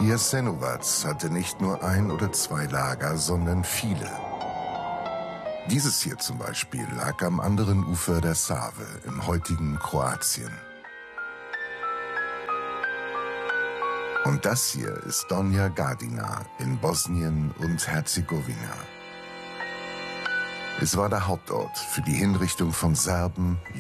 Jasenovac hatte nicht nur ein oder zwei Lager, sondern viele. Dieses hier zum Beispiel lag am anderen Ufer der Save im heutigen Kroatien. Und das hier ist Donja Gradina in Bosnien und Herzegowina. Es war der Hauptort für die Hinrichtung von Serben,